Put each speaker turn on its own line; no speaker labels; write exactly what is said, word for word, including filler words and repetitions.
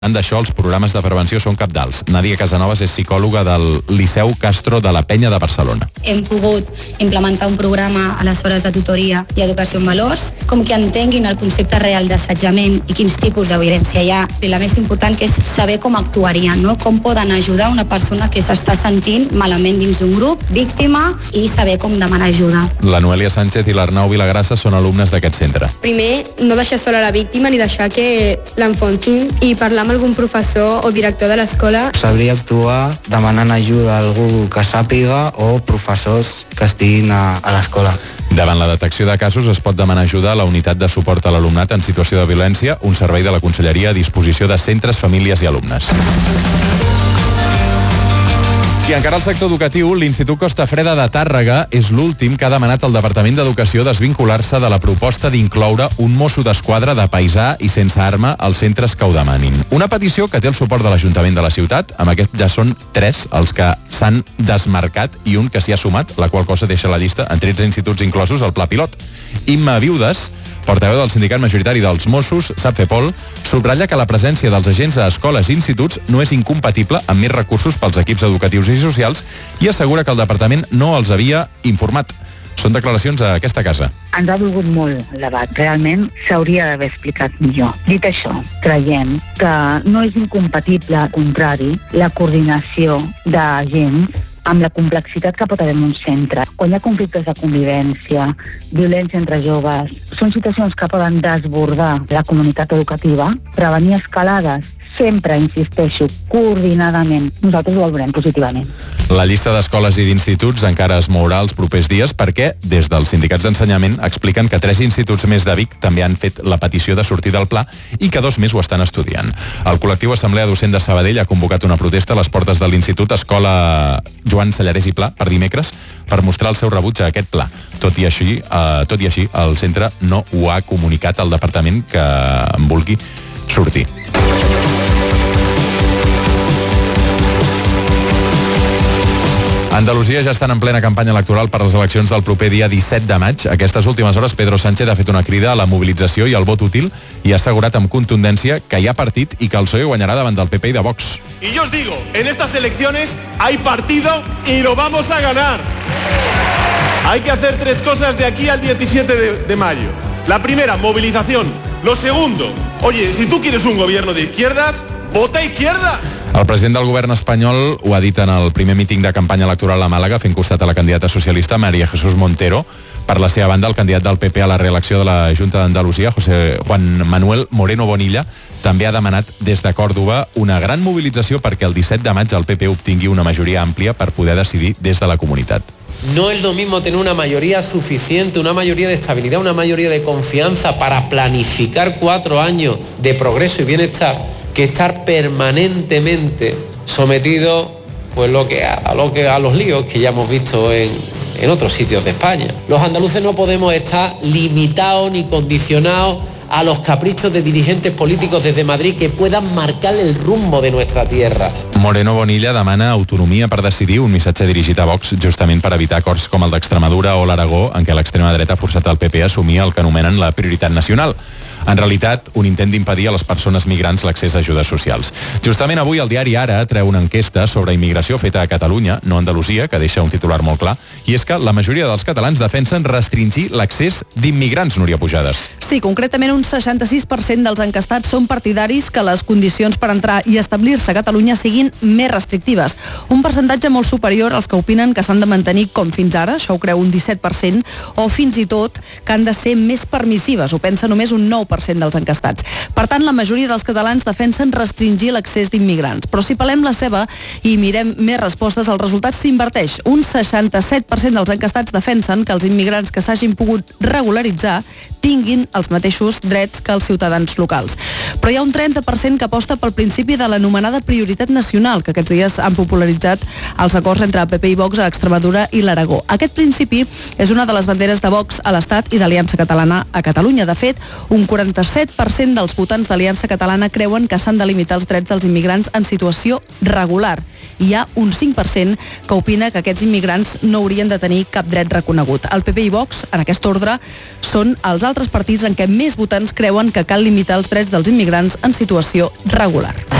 d'això, els programes de prevenció són cabdals. Nàdia Casanovas és psicòloga del Liceu Castro de la Penya de Barcelona.
Hem pogut implementar un programa a les hores de tutoria i educació en valors, com que entenguin el concepte real d'assetjament i quins tipus de violència hi ha. I la més important que és saber com actuarien, no? Com poden ajudar una persona que s'està sentint malament dins d'un grup, víctima, i saber com demanar ajuda.
La Noelia Sánchez i l'Arnau Vilagrassa són alumnes d'aquest centre.
Primer, no deixar sola la víctima ni deixar que l'enfonsin i parlar amb algun professor o director de l'escola.
Sabria actuar demanant ajuda a algú que sàpiga o professors que estiguin a, a l'escola.
Davant la detecció de casos es pot demanar ajuda a la unitat de suport a l'alumnat en situació de violència, un servei de la Conselleria a disposició de centres, famílies i alumnes. I encara al sector educatiu, l'Institut Costa Freda de Tàrrega és l'últim que ha demanat al Departament d'Educació desvincular-se de la proposta d'incloure un mosso d'esquadra de paisà i sense arma als centres que ho demanin. Una petició que té el suport de l'Ajuntament de la ciutat, amb aquest ja són tres els que s'han desmarcat i un que s'hi ha sumat, la qual cosa deixa la llista en tretze instituts inclosos al pla pilot. Imma Viudes, portaveu del sindicat majoritari dels Mossos, SAPFEPOL, subratlla que la presència dels agents a escoles i instituts no és incompatible amb més recursos pels equips educatius i socials i assegura que el departament no els havia informat. Són declaracions a aquesta casa.
Ens ha dolgut molt el debat. Realment s'hauria d'haver explicat millor. Dit això, creiem que no és incompatible, al contrari, la coordinació d'agents amb la complexitat que pot haver en un centre. Quan hi ha conflictes de convivència, violència entre joves, són situacions que poden desbordar la comunitat educativa, prevenir escalades, sempre, insisteixo, coordinadament. Nosaltres ho valorem positivament.
La llista d'escoles i d'instituts encara es mourà els propers dies perquè, des dels sindicats d'ensenyament, expliquen que tres instituts més de Vic també han fet la petició de sortir del pla i que dos més ho estan estudiant. El col·lectiu Assemblea Docent de Sabadell ha convocat una protesta a les portes de l'Institut Escola Joan Sallarès i Pla per dimecres per mostrar el seu rebuig a aquest pla. Tot i així, eh, tot i així el centre no ho ha comunicat al departament que en vulgui sortir. Andalusia ja estan en plena campanya electoral per les eleccions del proper dia disset de maig. Aquestes últimes hores Pedro Sánchez ha fet una crida a la mobilització i al vot útil i ha assegurat amb contundència que hi ha partit i que el P S O E guanyarà davant del P P i de Vox.
Y yo os digo, en estas elecciones hay partido y lo vamos a ganar. Hay que hacer tres cosas de aquí al diecisiete de, de mayo. La primera, movilización. Lo segundo, oye, si tú quieres un gobierno de izquierdas, vota izquierda.
El president del govern espanyol ho ha dit en el primer míting de campanya electoral a Màlaga, fent costat a la candidata socialista María Jesús Montero. Per la seva banda, el candidat del P P a la reelecció de la Junta d'Andalusia, José Juan Manuel Moreno Bonilla, també ha demanat des de Còrdova una gran mobilització perquè el disset de maig el P P obtingui una majoria àmplia per poder decidir des de la comunitat.
No es lo mismo tener una mayoría suficiente, una mayoría de estabilidad, una mayoría de confianza para planificar cuatro años de progreso y bienestar que estar permanentemente sometido pues lo que a, a lo que a los líos que ya hemos visto en, en otros sitios de España. Los andaluces no podemos estar limitados ni condicionados a los caprichos de dirigentes políticos desde Madrid que puedan marcar el rumbo de nuestra tierra.
Moreno Bonilla demana autonomia per decidir, un missatge dirigit a Vox justament per evitar acords com el d'Extremadura o l'Aragó, en què l'extrema dreta ha forçat el P P a assumir el que anomenen la prioritat nacional. En realitat, un intent d'impedir a les persones migrants l'accés a ajudes socials. Justament avui el diari Ara treu una enquesta sobre immigració feta a Catalunya, no a Andalusia, que deixa un titular molt clar, i és que la majoria dels catalans defensen restringir l'accés d'immigrants, Núria Pujades.
Sí, concretament un seixanta-sis per cent dels encastats són partidaris que les condicions per entrar i establir-se a Catalunya siguin més restrictives. Un percentatge molt superior als que opinen que s'han de mantenir com fins ara, això ho creu un disset per cent, o fins i tot que han de ser més permissives, ho pensa només un nou per cent dels encastats. Per tant, la majoria dels catalans defensen restringir l'accés d'immigrants. Però si pelem la ceba i mirem més respostes, el resultat s'inverteix. Un seixanta-set per cent dels encastats defensen que els immigrants que s'hagin pogut regularitzar tinguin els mateixos drets que els ciutadans locals. Però hi ha un trenta per cent que aposta pel principi de l'anomenada prioritat nacional, que aquests dies han popularitzat els acords entre P P i Vox a Extremadura i l'Aragó. Aquest principi és una de les banderes de Vox a l'Estat i d'Aliança Catalana a Catalunya. De fet, un quaranta quaranta-set per cent dels votants d'Aliança Catalana creuen que s'han de limitar els drets dels immigrants en situació regular. Hi ha un cinc per cent que opina que aquests immigrants no haurien de tenir cap dret reconegut. El P P i Vox, en aquest ordre, són els altres partits en què més votants creuen que cal limitar els drets dels immigrants en situació regular.